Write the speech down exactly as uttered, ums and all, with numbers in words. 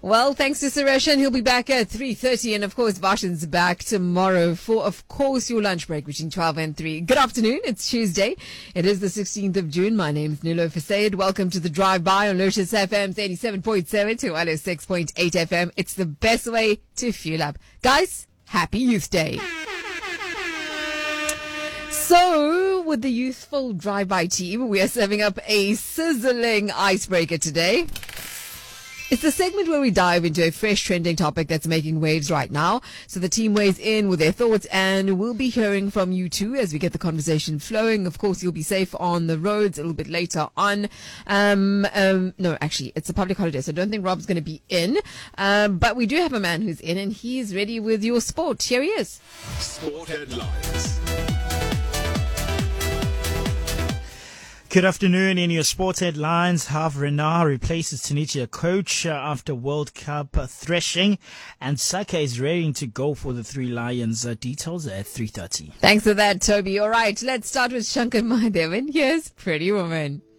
Well, thanks to Suresh, he'll be back at three thirty. And of course, Varshan's back tomorrow for, of course, your lunch break between twelve and three. Good afternoon. It's Tuesday. It is the sixteenth of June. My name's Nulo Fasaid. Welcome to the Drive-By on Lotus F M's eighty-seven point seven to one oh six point eight F M. It's the best way to fuel up. Guys, happy Youth Day. So, with the youthful Drive-By team, we are serving up a sizzling icebreaker today. It's the segment where we dive into a fresh trending topic that's making waves right now. So the team weighs in with their thoughts, and we'll be hearing from you too as we get the conversation flowing. Of course, you'll be safe on the roads a little bit later on. Um, um, no, actually, it's a public holiday, so I don't think Rob's going to be in. Um, but we do have a man who's in, and he's ready with your sport. Here he is. Sport headlines. Good afternoon. In your sports headlines, Half Renard replaces Tunisia coach uh, after World Cup uh, threshing, and Saka is ready to go for the Three Lions. Uh, details at three thirty. Thanks for that, Toby. All right, let's start with Shankar Mahadevan. Here's Pretty Woman.